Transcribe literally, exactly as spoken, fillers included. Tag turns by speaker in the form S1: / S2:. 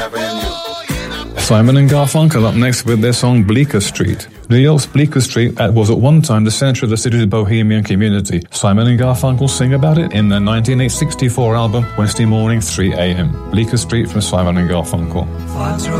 S1: Simon and Garfunkel up next with their song Bleecker Street. New York's Bleecker Street was at one time the center of the city's bohemian community. Simon and Garfunkel sing about it in their nineteen sixty-four album Wednesday Morning three a.m. Bleecker Street from Simon and Garfunkel.